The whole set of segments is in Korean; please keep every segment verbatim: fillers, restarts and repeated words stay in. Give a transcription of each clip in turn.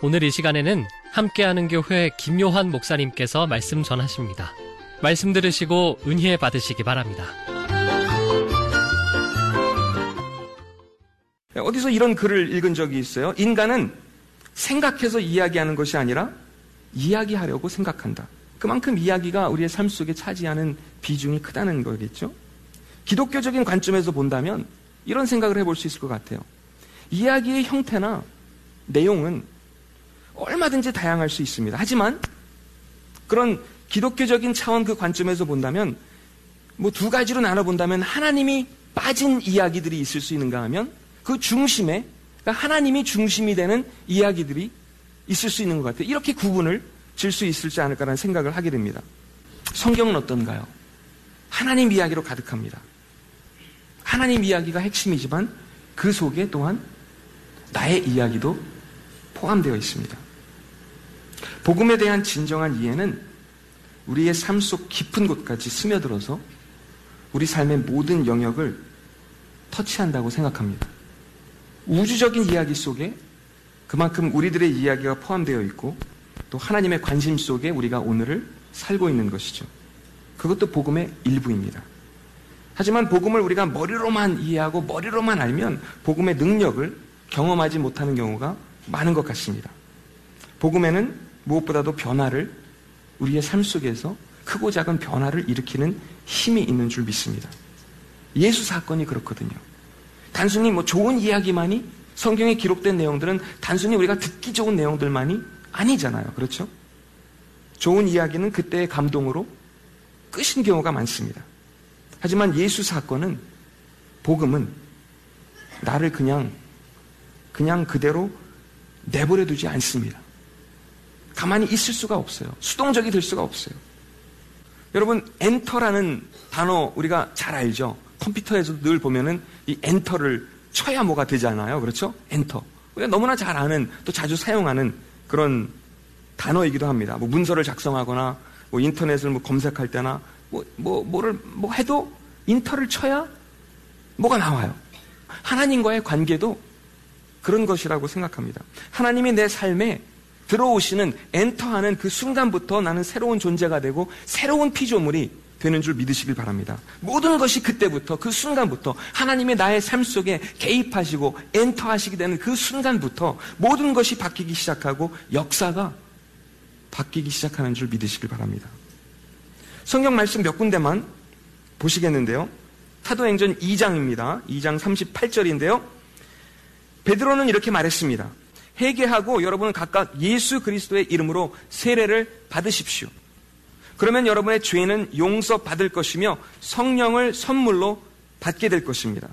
오늘 이 시간에는 함께하는 교회 김요한 목사님께서 말씀 전하십니다. 말씀 들으시고 은혜 받으시기 바랍니다. 어디서 이런 글을 읽은 적이 있어요. 인간은 생각해서 이야기하는 것이 아니라 이야기하려고 생각한다. 그만큼 이야기가 우리의 삶 속에 차지하는 비중이 크다는 거겠죠. 기독교적인 관점에서 본다면 이런 생각을 해볼 수 있을 것 같아요. 이야기의 형태나 내용은 얼마든지 다양할 수 있습니다. 하지만 그런 기독교적인 차원 그 관점에서 본다면 뭐 두 가지로 나눠본다면 하나님이 빠진 이야기들이 있을 수 있는가 하면 그 중심에 그러니까 하나님이 중심이 되는 이야기들이 있을 수 있는 것 같아요. 이렇게 구분을 질 수 있을지 않을까라는 생각을 하게 됩니다. 성경은 어떤가요? 하나님 이야기로 가득합니다. 하나님 이야기가 핵심이지만 그 속에 또한 나의 이야기도 포함되어 있습니다. 복음에 대한 진정한 이해는 우리의 삶 속 깊은 곳까지 스며들어서 우리 삶의 모든 영역을 터치한다고 생각합니다. 우주적인 이야기 속에 그만큼 우리들의 이야기가 포함되어 있고 또 하나님의 관심 속에 우리가 오늘을 살고 있는 것이죠. 그것도 복음의 일부입니다. 하지만 복음을 우리가 머리로만 이해하고 머리로만 알면 복음의 능력을 경험하지 못하는 경우가 많은 것 같습니다. 복음에는 무엇보다도 변화를 우리의 삶 속에서 크고 작은 변화를 일으키는 힘이 있는 줄 믿습니다. 예수 사건이 그렇거든요. 단순히 뭐 좋은 이야기만이 성경에 기록된 내용들은 단순히 우리가 듣기 좋은 내용들만이 아니잖아요. 그렇죠? 좋은 이야기는 그때의 감동으로 끝인 경우가 많습니다. 하지만 예수 사건은 복음은 나를 그냥 그냥 그대로 내버려 두지 않습니다. 가만히 있을 수가 없어요. 수동적이 될 수가 없어요. 여러분 엔터라는 단어 우리가 잘 알죠? 컴퓨터에서도 늘 보면은 이 엔터를 쳐야 뭐가 되잖아요. 그렇죠? 엔터. 우리가 너무나 잘 아는 또 자주 사용하는 그런 단어이기도 합니다. 뭐 문서를 작성하거나 뭐 인터넷을 뭐 검색할 때나 뭐, 뭐 뭐를 뭐 해도 인터를 쳐야 뭐가 나와요. 하나님과의 관계도 그런 것이라고 생각합니다. 하나님이 내 삶에 들어오시는 엔터하는 그 순간부터 나는 새로운 존재가 되고 새로운 피조물이 되는 줄 믿으시길 바랍니다. 모든 것이 그때부터 그 순간부터 하나님의 나의 삶 속에 개입하시고 엔터하시게 되는 그 순간부터 모든 것이 바뀌기 시작하고 역사가 바뀌기 시작하는 줄 믿으시길 바랍니다. 성경 말씀 몇 군데만 보시겠는데요. 사도행전 이 장입니다. 이 장 삼십팔 절인데요. 베드로는 이렇게 말했습니다. 회개하고 여러분은 각각 예수 그리스도의 이름으로 세례를 받으십시오. 그러면 여러분의 죄는 용서받을 것이며 성령을 선물로 받게 될 것입니다.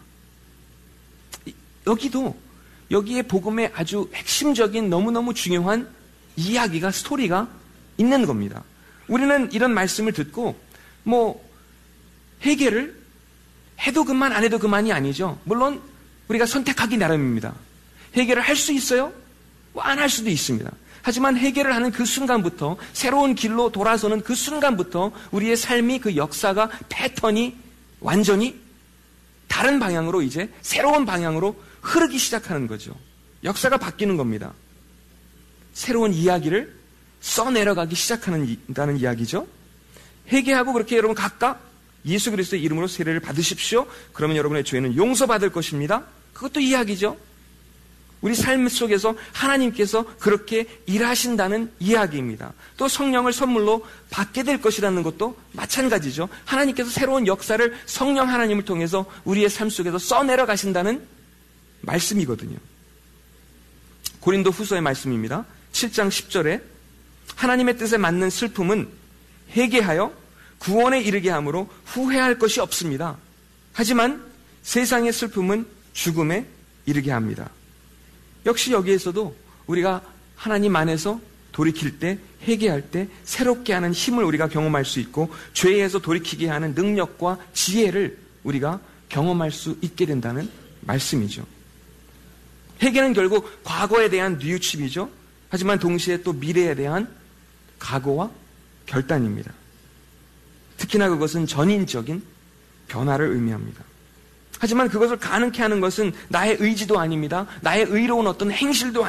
여기도 여기에 복음의 아주 핵심적인 너무너무 중요한 이야기가 스토리가 있는 겁니다. 우리는 이런 말씀을 듣고 뭐 회개를 해도 그만 안 해도 그만이 아니죠. 물론 우리가 선택하기 나름입니다. 회개를 할 수 있어요? 뭐 안 할 수도 있습니다. 하지만 회개를 하는 그 순간부터 새로운 길로 돌아서는 그 순간부터 우리의 삶이 그 역사가 패턴이 완전히 다른 방향으로 이제 새로운 방향으로 흐르기 시작하는 거죠. 역사가 바뀌는 겁니다. 새로운 이야기를 써내려가기 시작하는 이야기죠. 회개하고 그렇게 여러분 각각 예수 그리스도의 이름으로 세례를 받으십시오. 그러면 여러분의 죄는 용서받을 것입니다. 그것도 이야기죠. 우리 삶 속에서 하나님께서 그렇게 일하신다는 이야기입니다. 또 성령을 선물로 받게 될 것이라는 것도 마찬가지죠. 하나님께서 새로운 역사를 성령 하나님을 통해서 우리의 삶 속에서 써내려 가신다는 말씀이거든요. 고린도 후서의 말씀입니다. 칠 장 십 절에 하나님의 뜻에 맞는 슬픔은 회개하여 구원에 이르게 함으로 후회할 것이 없습니다. 하지만 세상의 슬픔은 죽음에 이르게 합니다. 역시 여기에서도 우리가 하나님 안에서 돌이킬 때, 회개할 때 새롭게 하는 힘을 우리가 경험할 수 있고 죄에서 돌이키게 하는 능력과 지혜를 우리가 경험할 수 있게 된다는 말씀이죠. 회개는 결국 과거에 대한 뉘우침이죠. 하지만 동시에 또 미래에 대한 각오와 결단입니다. 특히나 그것은 전인적인 변화를 의미합니다. 하지만 그것을 가능케 하는 것은 나의 의지도 아닙니다. 나의 의로운 어떤 행실도